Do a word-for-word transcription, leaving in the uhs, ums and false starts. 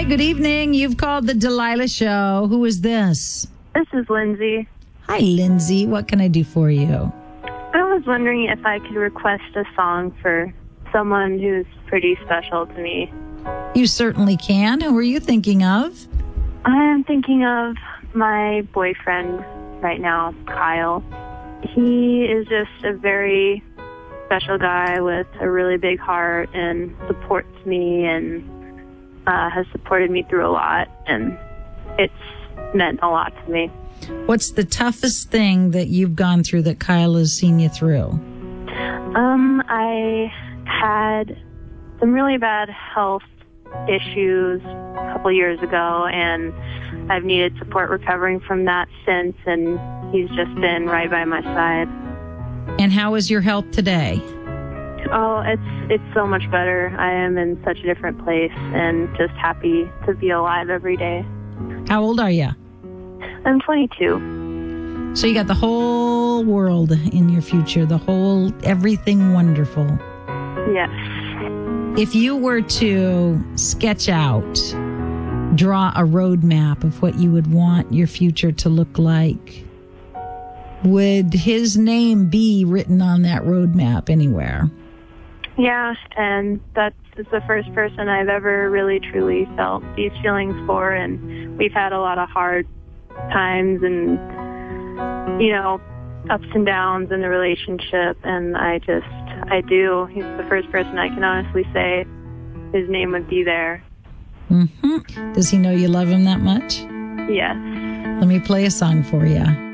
good evening. You've called the Delilah Show. Who is this? This is Lindsay. Hi, Lindsay. What can I do for you? I was wondering if I could request a song for someone who's pretty special to me. You certainly can. Who are you thinking of? I am thinking of my boyfriend right now, Kyle. He is just a very special guy with a really big heart and supports me and uh, has supported me through a lot, and it's meant a lot to me. What's the toughest thing that you've gone through that Kyle has seen you through? Um, I had some really bad health issues a couple years ago, and I've needed support recovering from that since, and he's just been right by my side. And how is your health today? Oh, it's it's so much better. I am in such a different place and just happy to be alive every day. How old are you? I'm twenty-two. So you got the whole world in your future, the whole, everything wonderful. Yes. If you were to sketch out, draw a roadmap of what you would want your future to look like, would his name be written on that roadmap anywhere? Yeah, and that's the first person I've ever really, truly felt these feelings for, and we've had a lot of hard times and, you know, ups and downs in the relationship, and I just, I do. He's the first person I can honestly say his name would be there. Mm-hmm. Does he know you love him that much? Yes. Let me play a song for you.